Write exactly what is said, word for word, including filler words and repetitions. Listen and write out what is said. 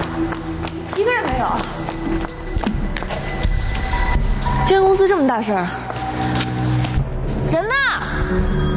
一个人没有。这间公司这么大事儿，人呢？